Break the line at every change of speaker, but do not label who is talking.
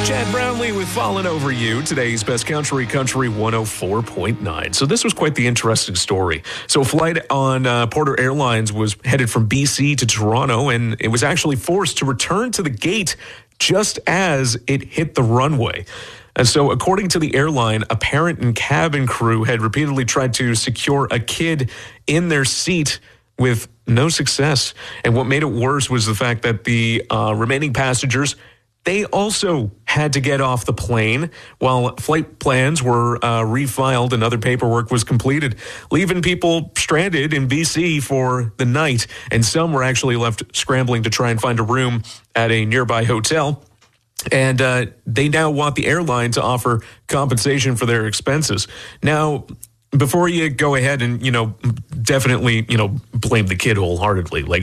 Chad Brownlee with Falling Over You, today's Best Country 104.9. So this was quite the interesting story. So a flight on Porter Airlines was headed from BC to Toronto, and it was actually forced to return to the gate just as it hit the runway. And so according to the airline, a parent and cabin crew had repeatedly tried to secure a kid in their seat with no success. And what made it worse was the fact that the remaining passengers, they also had to get off the plane while flight plans were refiled and other paperwork was completed, leaving people stranded in BC for the night. And some were actually left scrambling to try and find a room at a nearby hotel. And they now want the airline to offer compensation for their expenses. Now, before you go ahead and, definitely, blame the kid wholeheartedly, like,